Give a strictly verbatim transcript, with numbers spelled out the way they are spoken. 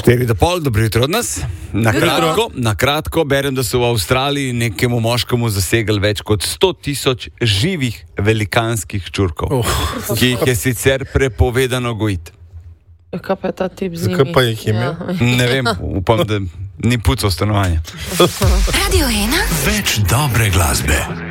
Štiri do pol, dobro jutro od nas. Na kratko, na kratko berem, da so v Avstraliji nekemu moškemu zasegli več kot sto tisoč živih velikanskih čurkov, oh. ki jih je sicer prepovedano gojiti. Kaj pa je ta tip z njimi? Zakaj pa jih imel? Ja. Ne vem, upam, da ni pucal stanovanja. Radio ena. Več dobre glasbe.